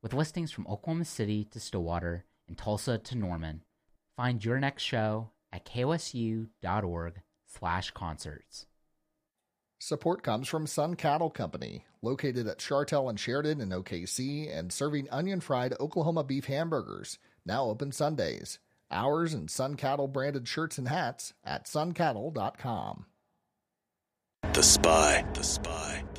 with listings from Oklahoma City to Stillwater and Tulsa to Norman. Find your next show at kosu.org/concerts. Support comes from Sun Cattle Company, located at Chartel and Sheridan in OKC and serving onion-fried Oklahoma beef hamburgers, now open Sundays. Hours and Sun Cattle branded shirts and hats at suncattle.com. The Spy.